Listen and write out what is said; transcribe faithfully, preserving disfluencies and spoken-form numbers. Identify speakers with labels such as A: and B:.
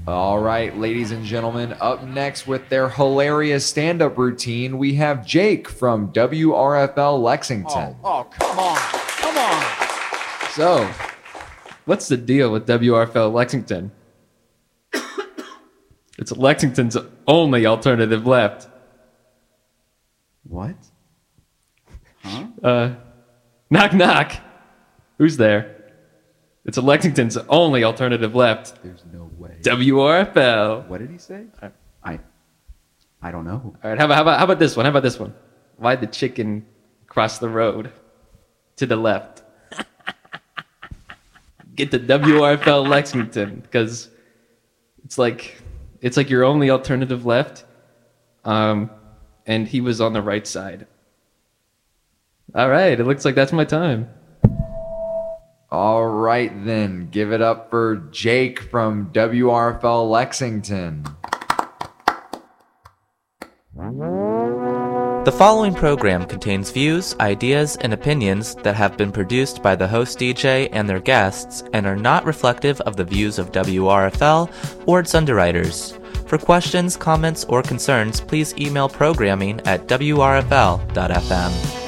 A: All right, ladies and gentlemen, up next with their hilarious stand-up routine, we have Jake from W R F L Lexington.
B: Oh, oh come on. Come on.
C: So, what's the deal with W R F L Lexington? It's Lexington's only alternative left.
A: What?
B: Huh?
C: Uh, knock, knock. Who's there? It's Lexington's only alternative left.
A: There's no way.
C: W R F L.
B: What did he say? I I don't know.
C: All right, how about, how about how about this one? How about this one? Why'd the chicken cross the road to the left? Get to W R F L Lexington because it's like it's like your only alternative left. Um, and he was on the right side. All right, it looks like that's my time.
A: All right, then. Give it up for Jake from W R F L Lexington.
D: The following program contains views, ideas, and opinions that have been produced by the host D J and their guests and are not reflective of the views of W R F L or its underwriters. For questions, comments, or concerns, please email programming at W R F L dot F M.